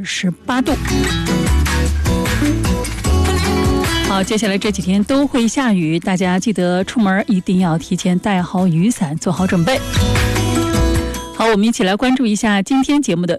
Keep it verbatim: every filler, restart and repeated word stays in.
十八度。好，接下来这几天都会下雨，大家记得出门一定要提前带好雨伞，做好准备。好，我们一起来关注一下今天节目的